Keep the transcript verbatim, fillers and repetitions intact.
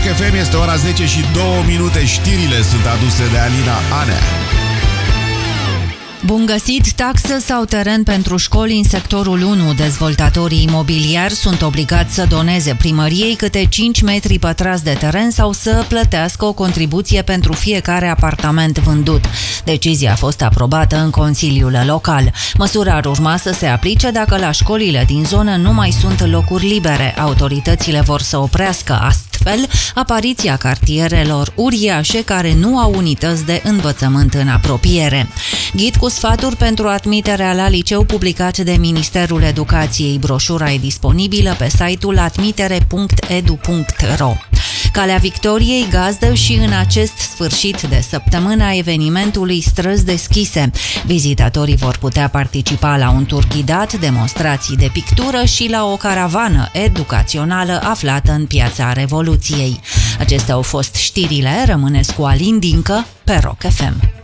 F M, este ora zece și două minute. Știrile sunt aduse de Alina Anea. Bun găsit! Taxă sau teren pentru școli în sectorul unu. Dezvoltatorii imobiliari sunt obligați să doneze primăriei câte cinci metri pătrați de teren sau să plătească o contribuție pentru fiecare apartament vândut. Decizia a fost aprobată în Consiliul Local. Măsura ar urma să se aplice dacă la școlile din zonă nu mai sunt locuri libere. Autoritățile vor să oprească astfel apariția cartierelor uriașe care nu au unități de învățământ în apropiere. Ghid cu sfaturi pentru admiterea la liceu publicat de Ministerul Educației. Broșura e disponibilă pe site-ul admitere punct edu punct ro. Calea Victoriei gazdă și în acest sfârșit de săptămână a evenimentului Străzi deschise. Vizitatorii vor putea participa la un tur ghidat, demonstrații de pictură și la o caravană educațională aflată în Piața Revoluției. Acestea au fost știrile. Rămâneți cu Alin Dincă pe Rock F M.